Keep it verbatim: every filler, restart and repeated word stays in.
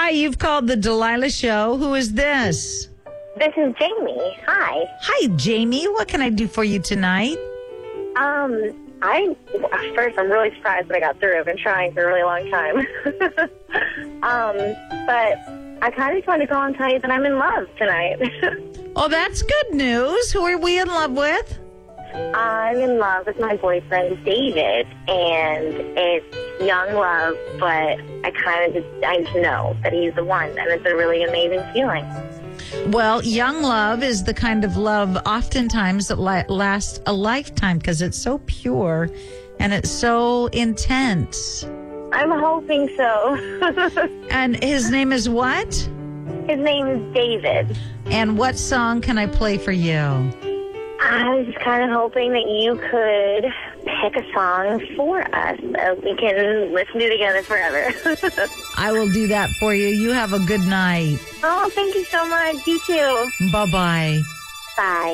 Hi, you've called the Delilah Show. Who is this? This is Jamie. Hi. Hi, Jamie. What can I do for you tonight? Um, I first I'm really surprised that I got through. I've been trying for a really long time. um, but I kind of just wanted to call and tell you that I'm in love tonight. Oh, that's good news. Who are we in love with? I'm in love with my boyfriend David, and it's young love, but I kind of just I just know that he's the one, and it's a really amazing feeling. Well, young love is the kind of love oftentimes that la- lasts a lifetime because it's so pure and it's so intense. I'm hoping so. And his name is what? His name is David. And what song can I play for you? I was just kind of hoping that you could pick a song for us so we can listen to together forever. I will do that for you. You have a good night. Oh, thank you so much. You too. Bye-bye. Bye.